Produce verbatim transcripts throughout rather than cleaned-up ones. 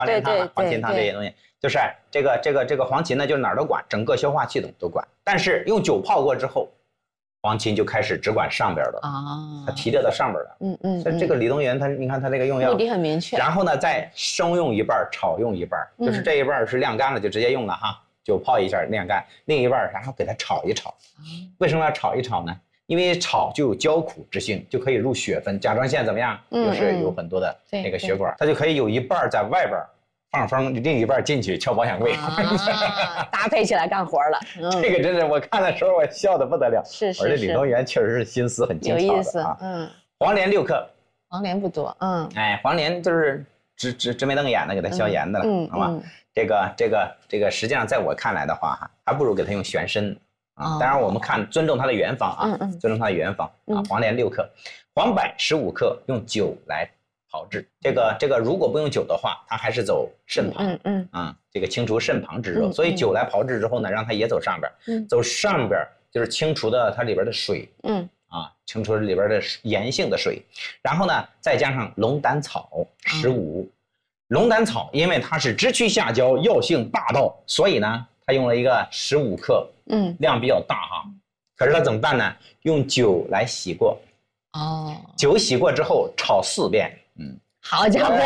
黄连汤、黄芩汤这些东西，就是这个这个这个黄芩呢，就是哪儿都管，整个消化系统都管。但是用酒泡过之后，黄芩就开始只管上边的啊，它提炼到上边了。嗯嗯，所以这个李东垣它，你看它这个用药目的很明确。 然后呢，再生用一半，炒用一半，就是这一半是晾干了就直接用了哈，酒泡一下晾干，另一半然后给它炒一炒。为什么要炒一炒呢？因为炒就有焦苦之性，就可以入血分。甲状腺怎么样？就是有很多的那个血管，它就可以有一半在外边放风，另一半进去敲保险柜， 啊、搭配起来干活了。 嗯、这个真是我看的时候我笑得不得了。 是是是， 而且李东垣确实是心思很精巧的，有意思啊。嗯，黄连六克， 黄连不多。嗯， 哎，黄连就是直直直眉瞪眼的给它消炎的了，嗯、好吧？嗯、这个这个这个，实际上在我看来的话，哈，还不如给它用玄参啊。哦、当然我们看尊重它的原方啊，嗯嗯、尊重它的原方啊。黄连六克，黄柏十五克，用酒来炮制。这个这个，如果不用酒的话，它还是走肾旁，嗯嗯啊，这个清除肾旁之热。嗯、所以酒来炮制之后呢，让它也走上边，嗯、走上边就是清除的它里边的水，嗯啊，清除里边的盐性的水。然后呢，再加上龙胆草十五，龙胆草因为它是直驱下焦，药性大道，所以呢，它用了一个十五克，嗯，量比较大哈。可是它怎么办呢？用酒来洗过。哦，酒洗过之后炒四遍，嗯， 好家伙，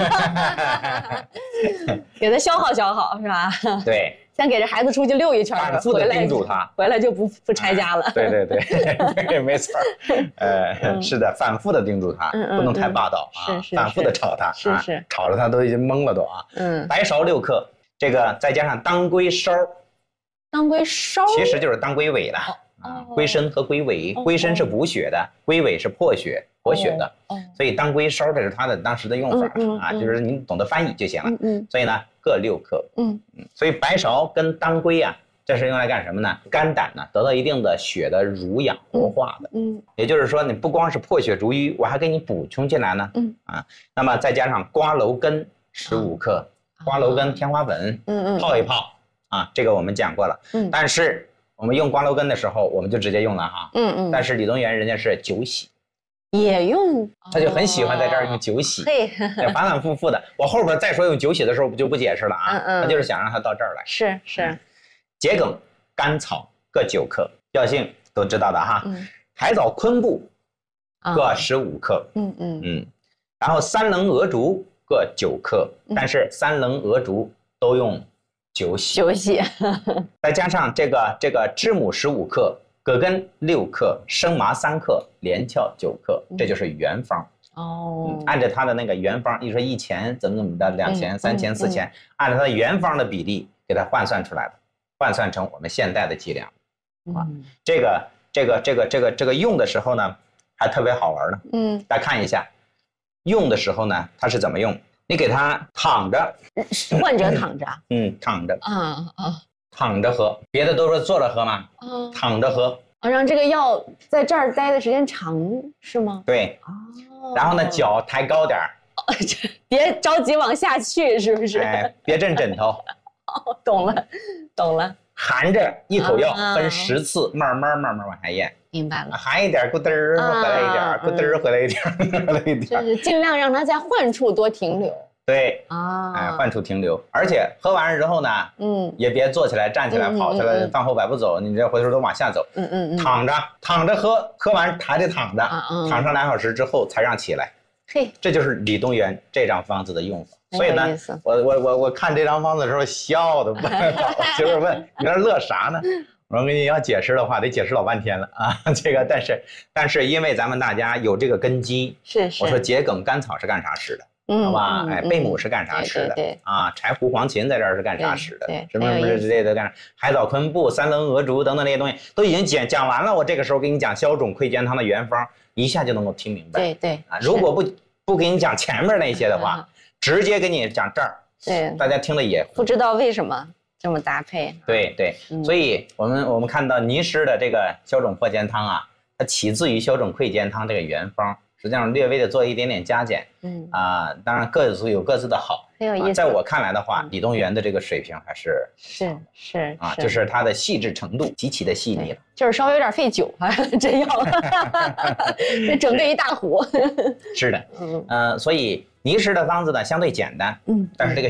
给他消耗消耗是吧？ 对， 先给这孩子出去溜一圈， 反复的叮嘱他， 回来就不不拆家了。 对对对，对，没错，呃，嗯、是的，反复的叮嘱他，嗯嗯、不能太霸道啊， 是是， 反复的炒他， 是是， 啊、炒了他都已经懵了都啊。嗯，白芍六克，这个再加上当归梢， 当归梢其实就是当归尾了。哦啊，归参和归尾，归参是补血的，归尾是破血活血的，所以当归梢这是它的当时的用法啊，就是您懂得翻译就行了。嗯，所以呢各六克。嗯嗯，所以白芍跟当归啊，这是用来干什么呢？肝胆呢得到一定的血的濡养活化的。嗯，也就是说你不光是破血逐瘀，我还给你补充进来呢。嗯啊，那么再加上瓜蒌根十五克，瓜蒌根、天花粉，嗯嗯，泡一泡啊，这个我们讲过了。嗯，但是我们用瓜蒌根的时候，我们就直接用了哈，嗯嗯。但是李东垣人家是酒洗， 也用， 他就很喜欢在这儿用酒洗，嘿、哦，反反复复的。我后边再说用酒洗的时候就不解释了啊，嗯嗯，他就是想让他到这儿来。 是是，嗯、 桔梗、甘草各九克，药性都知道的哈。嗯、海藻、昆布各十五克，嗯嗯嗯。然后三棱、鹅竹各九克，嗯、但是三棱、鹅竹都用酒洗， 酒洗， 再加上这个这个知母十五克，葛根六克，生麻三克，连翘九克，这就是原方。哦、嗯，按照它的那个原方，你说一钱怎么怎么的，两钱、嗯、三钱、四钱，嗯、按照它原方的比例给它换算出来的，换算成我们现代的剂量。啊，嗯、这个这个这个这个这个用的时候呢，还特别好玩呢。嗯，大家看一下，用的时候呢，它是怎么用？你给他躺着， 患者躺着， 嗯，躺着，啊啊，躺着喝，别的都说坐着喝吗？啊，躺着喝， 啊，让这个药在这儿待的时间长是吗？ 对，哦，然后呢，脚抬高点儿， 别着急往下去，是不是？ 哎，别震枕头。 哦，懂了，懂了。 含着一口药分十次，慢慢慢慢往下咽。 明白了， 含一点，咕嘚儿回来一点，咕嘚儿回来一点，回来一点， 就是尽量让它在患处多停留。 对啊，哎，患处停留，而且喝完之后呢，嗯，也别坐起来、站起来、跑起来、饭后百步走，你这回头都往下走。嗯嗯嗯，躺着躺着喝，喝完还得躺着，躺上两小时之后才让起来。嘿，这就是李东垣这张方子的用法。所以呢，我我我我看这张方子的时候笑的不得了，就是问你那乐啥呢？我说你要解释的话，得解释老半天了啊！这个，但是但是因为咱们大家有这个根基， 是是。 我说桔梗、甘草是干啥使的？嗯，好吧？哎，贝母是干啥使的？ 对啊，柴胡、黄芩在这儿是干啥使的？对，什么什么之类的干啥？海藻、昆布、三棱、鹅竹等等那些东西都已经讲讲完了。我这个时候给你讲消肿溃坚汤的原方，一下就能够听明白。 对对啊，如果不不给你讲前面那些的话，直接给你讲这儿， 对， 大家听了也不知道为什么这么搭配。 对对，嗯、所以我们我们看到倪师的这个消肿破坚汤啊，它起自于消肿溃坚汤这个原方，实际上略微的做一点点加减。嗯啊、呃，当然各自有各自的好。 很有意思、啊。 在我看来的话，嗯、李东垣的这个水平还是是是啊，就是它的细致程度极其的细腻了， 就是稍微有点费酒啊，真要这整对一大壶。 是的，嗯呃，所以倪师的方子呢相对简单，嗯，但是这个